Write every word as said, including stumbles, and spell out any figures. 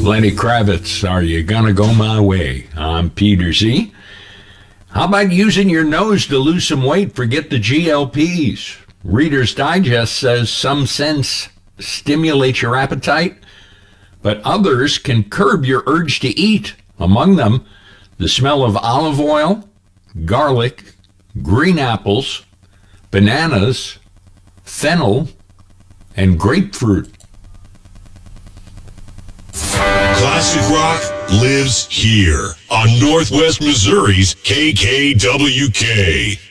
Lenny Kravitz, Are You Gonna Go My Way? I'm Peter Z. How about using your nose to lose some weight? Forget the G L Ps. Reader's Digest says some scents stimulate your appetite, but others can curb your urge to eat. Among them, the smell of olive oil, garlic, green apples, bananas, fennel, and grapefruit. Classic rock lives here on Northwest Missouri's K K W K.